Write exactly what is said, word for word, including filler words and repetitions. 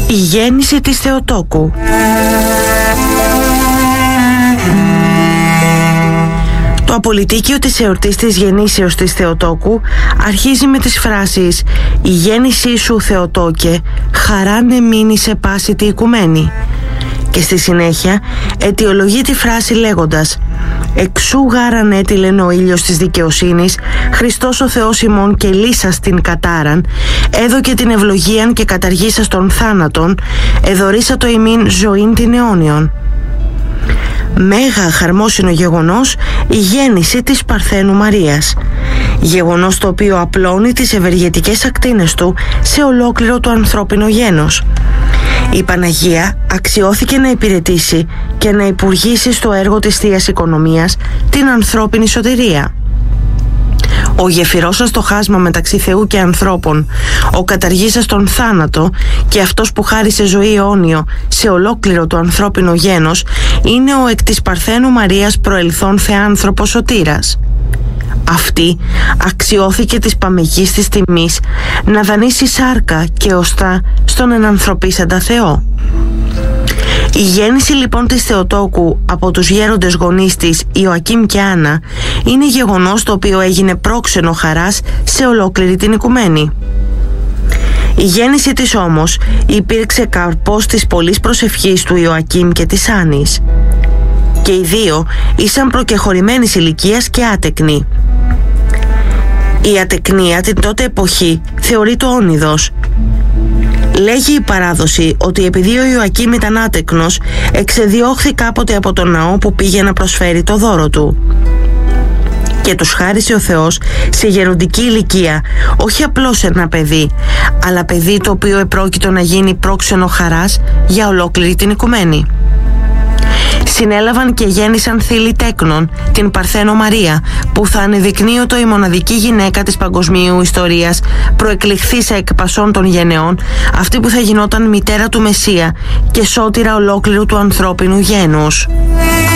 Η γέννηση της Θεοτόκου. Το απολυτίκιο της εορτής της γεννήσεως της Θεοτόκου αρχίζει με τις φράσεις «Η γέννησή σου, Θεοτόκε, χαράνε μείνει σε πάση τη οικουμένη». Και στη συνέχεια αιτιολογεί τη φράση λέγοντας «Εξού γάραν έτειλεν ο ήλιος της δικαιοσύνης, Χριστός ο Θεός ημών και λύσας την κατάραν, έδωκε την ευλογίαν και καταργήσας των θάνατων, εδωρήσα το ημίν ζωήν την αιώνιον». Μέγα χαρμόσυνο γεγονός η γέννηση της Παρθένου Μαρίας. Γεγονός το οποίο απλώνει τις ευεργετικές ακτίνες του σε ολόκληρο το ανθρώπινο γένος. Η Παναγία αξιώθηκε να υπηρετήσει και να υπουργήσει στο έργο της Θείας Οικονομίας την ανθρώπινη σωτηρία. Ο γεφυρώσας το χάσμα μεταξύ Θεού και ανθρώπων, ο καταργήσας τον θάνατο και αυτός που χάρισε ζωή αιώνιο σε ολόκληρο το ανθρώπινο γένος είναι ο εκ της Παρθένου Μαρίας προελθόν Θεάνθρωπος σωτήρας. Αυτή αξιώθηκε της παμεγής της τιμής να δανείσει σάρκα και οστά στον ενανθρωπίσαντα Θεό. Η γέννηση λοιπόν της Θεοτόκου από τους γέροντες γονείς της Ιωακήμ και Άννα είναι γεγονός το οποίο έγινε πρόξενο χαράς σε ολόκληρη την οικουμένη. Η γέννηση της όμως υπήρξε καρπός της πολλής προσευχής του Ιωακήμ και της Άννης. Και οι δύο ήσαν προκεχωρημένης ηλικίας και άτεκνοι. Η ατεκνία την τότε εποχή θεωρείται όνειδος. Λέγει η παράδοση ότι επειδή ο Ιωακήμ ήταν άτεκνος, εξεδιώχθη κάποτε από τον ναό που πήγε να προσφέρει το δώρο του. Και τους χάρισε ο Θεός σε γεροντική ηλικία, όχι απλώς ένα παιδί, αλλά παιδί το οποίο επρόκειτο να γίνει πρόξενο χαράς για ολόκληρη την οικουμένη. Συνέλαβαν και γέννησαν θήλη τέκνων, την Παρθένο Μαρία, που θα ανεδεικνύωτο η μοναδική γυναίκα της παγκοσμίου ιστορίας, προεκλεχθήσα εκ πασών των γενεών, αυτή που θα γινόταν μητέρα του Μεσσία και σώτηρα ολόκληρου του ανθρώπινου γένους.